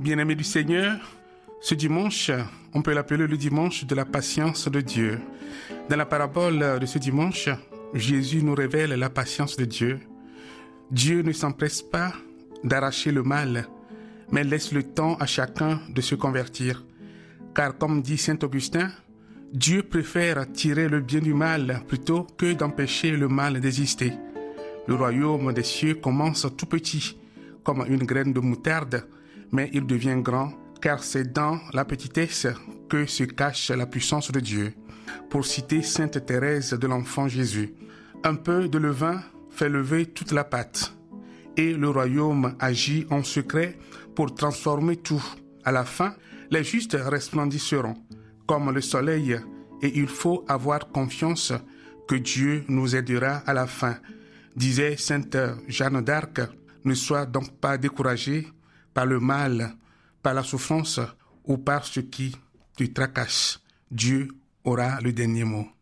Bien-aimés du Seigneur, ce dimanche, on peut l'appeler le dimanche de la patience de Dieu. Dans la parabole de ce dimanche, Jésus nous révèle la patience de Dieu. Dieu ne s'empresse pas d'arracher le mal, mais laisse le temps à chacun de se convertir. Car comme dit saint Augustin, Dieu préfère tirer le bien du mal plutôt que d'empêcher le mal d'exister. Le royaume des cieux commence tout petit, comme une graine de moutarde, mais il devient grand, car c'est dans la petitesse que se cache la puissance de Dieu. Pour citer sainte Thérèse de l'Enfant Jésus, un peu de levain fait lever toute la pâte, et le royaume agit en secret pour transformer tout. À la fin, les justes resplendisseront comme le soleil, et il faut avoir confiance que Dieu nous aidera à la fin. Disait sainte Jeanne d'Arc, ne sois donc pas découragé par le mal, par la souffrance ou par ce qui te tracasse. Dieu aura le dernier mot.